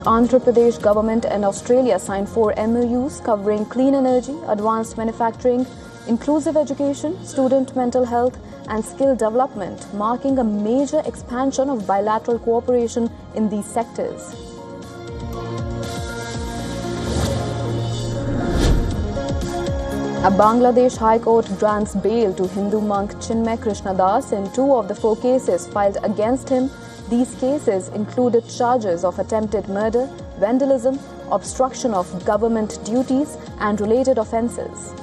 Andhra Pradesh government and Australia signed 4 MOUs covering clean energy, advanced manufacturing, inclusive education, student mental health and skill development, marking a major expansion of bilateral cooperation in these sectors. A Bangladesh High Court grants bail to Hindu monk Chinmay Krishnadas in 2 of the 4 cases filed against him. These cases included charges of attempted murder, vandalism, obstruction of government duties and related offences.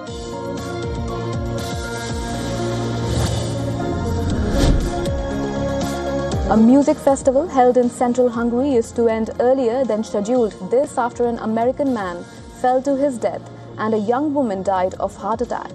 A music festival held in central Hungary is to end earlier than scheduled. This after an American man fell to his death and a young woman died of heart attack.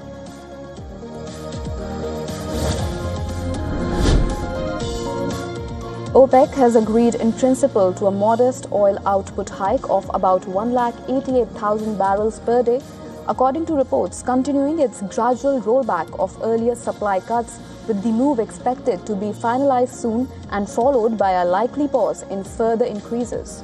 OPEC has agreed in principle to a modest oil output hike of about 188,000 barrels per day, according to reports continuing its gradual rollback of earlier supply cuts, with the move expected to be finalized soon and followed by a likely pause in further increases.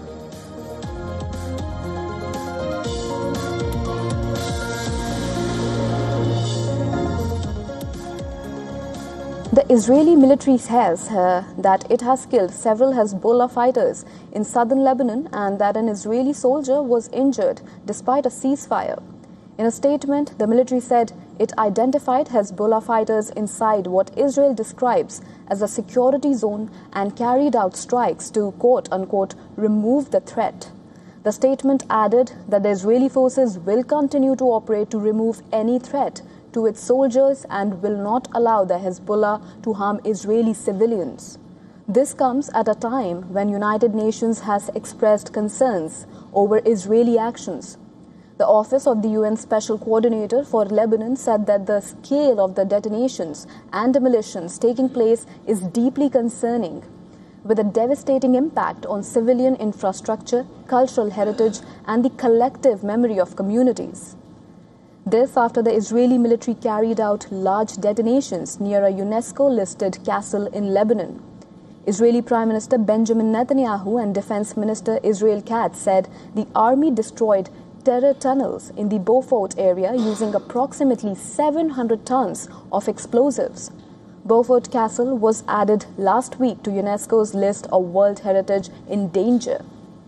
The Israeli military says that it has killed several Hezbollah fighters in southern Lebanon and that an Israeli soldier was injured despite a ceasefire. In a statement, the military said it identified Hezbollah fighters inside what Israel describes as a security zone and carried out strikes to quote-unquote remove the threat. The statement added that the Israeli forces will continue to operate to remove any threat to its soldiers and will not allow the Hezbollah to harm Israeli civilians. This comes at a time when United Nations has expressed concerns over Israeli actions. The Office of the UN Special Coordinator for Lebanon said that the scale of the detonations and demolitions taking place is deeply concerning, with a devastating impact on civilian infrastructure, cultural heritage, and the collective memory of communities. This after the Israeli military carried out large detonations near a UNESCO-listed castle in Lebanon. Israeli Prime Minister Benjamin Netanyahu and Defense Minister Israel Katz said the army destroyed terror tunnels in the Beaufort area using approximately 700 tons of explosives. Beaufort Castle was added last week to UNESCO's list of World Heritage in Danger.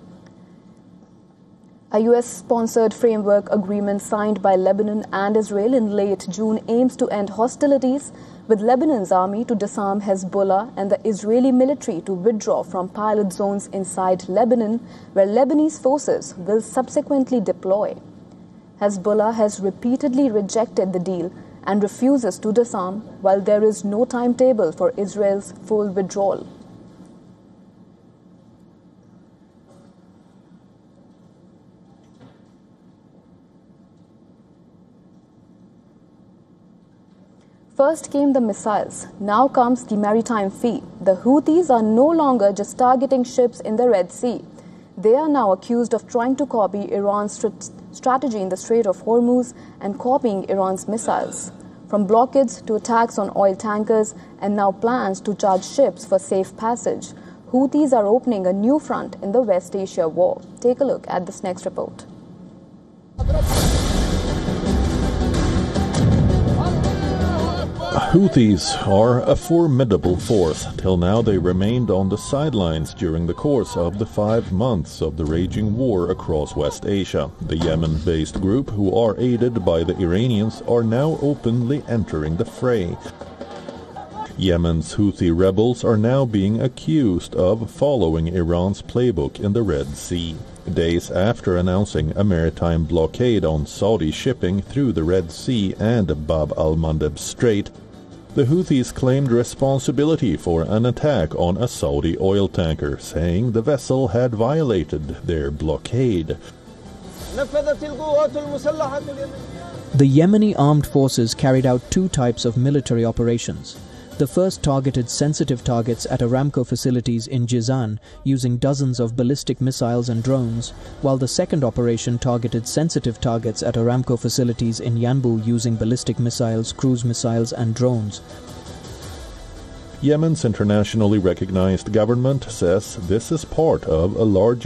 A US-sponsored framework agreement signed by Lebanon and Israel in late June aims to end hostilities, with Lebanon's army to disarm Hezbollah and the Israeli military to withdraw from pilot zones inside Lebanon, where Lebanese forces will subsequently deploy. Hezbollah has repeatedly rejected the deal and refuses to disarm, while there is no timetable for Israel's full withdrawal. First came the missiles, now comes the maritime fleet. The Houthis are no longer just targeting ships in the Red Sea. They are now accused of trying to copy Iran's strategy in the Strait of Hormuz and copying Iran's missiles. From blockades to attacks on oil tankers and now plans to charge ships for safe passage, Houthis are opening a new front in the West Asia war. Take a look at this next report. Houthis are a formidable force. Till now they remained on the sidelines during the course of the 5 months of the raging war across West Asia. The Yemen-based group, who are aided by the Iranians, are now openly entering the fray. Yemen's Houthi rebels are now being accused of following Iran's playbook in the Red Sea. Days after announcing a maritime blockade on Saudi shipping through the Red Sea and Bab al-Mandeb Strait, the Houthis claimed responsibility for an attack on a Saudi oil tanker, saying the vessel had violated their blockade. The Yemeni armed forces carried out 2 types of military operations. The first targeted sensitive targets at Aramco facilities in Jizan using dozens of ballistic missiles and drones, while the second operation targeted sensitive targets at Aramco facilities in Yanbu using ballistic missiles, cruise missiles and drones. Yemen's internationally recognized government says this is part of a larger